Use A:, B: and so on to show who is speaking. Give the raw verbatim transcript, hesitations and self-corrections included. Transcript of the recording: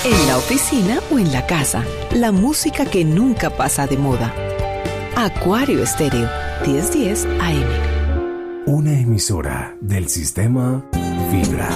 A: En la oficina o en la casa, la música que nunca pasa de moda. Acuario Estéreo, diez diez A M.
B: Una emisora del sistema Vibra.